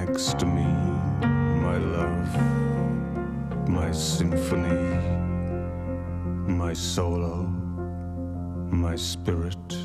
next to me, my love, my symphony, my solo, my spirit.